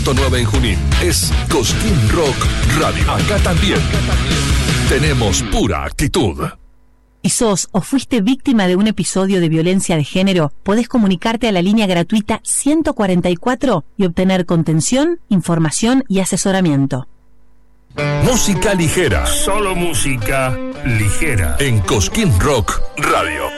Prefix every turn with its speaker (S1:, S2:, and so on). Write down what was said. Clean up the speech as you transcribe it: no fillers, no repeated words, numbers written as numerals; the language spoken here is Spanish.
S1: 100.9 en Junín. Es Cosquín Rock Radio. Acá también tenemos pura actitud.
S2: ¿Y sos o fuiste víctima de un episodio de violencia de género? Podés comunicarte a la línea gratuita 144 y obtener contención, información y asesoramiento.
S1: Música ligera.
S3: Solo música ligera.
S1: En Cosquín Rock Radio.